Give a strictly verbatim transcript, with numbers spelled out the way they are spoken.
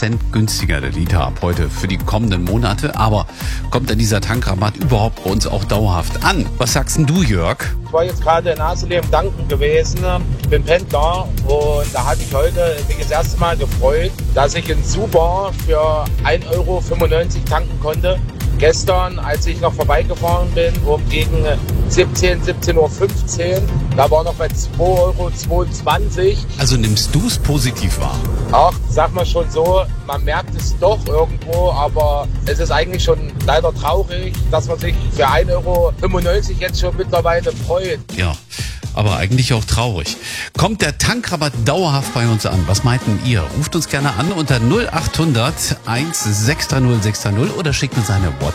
Cent günstiger der Liter ab heute für die kommenden Monate. Aber kommt denn dieser Tankrabatt überhaupt bei uns auch dauerhaft an? Was sagst denn du, Jörg? Ich war jetzt gerade in Asselem danken gewesen. Ich bin Pendler und da hatte ich heute mich das erste Mal gefreut, dass ich in Super für ein Euro fünfundneunzig tanken konnte. Gestern, als ich noch vorbeigefahren bin, um gegen siebzehn, siebzehn Uhr fünfzehn, da war noch bei zwei Euro zweiundzwanzig. Also nimmst du es positiv wahr? Ach, sag mal schon so, man merkt es doch irgendwo, aber es ist eigentlich schon leider traurig, dass man sich für ein Euro fünfundneunzig jetzt schon mittlerweile freut. Ja, aber eigentlich auch traurig. Kommt der Tankrabatt dauerhaft bei uns an? Was meinten ihr? Ruft uns gerne an unter null acht hundert eins sechs drei null sechs drei null oder schickt uns eine WhatsApp.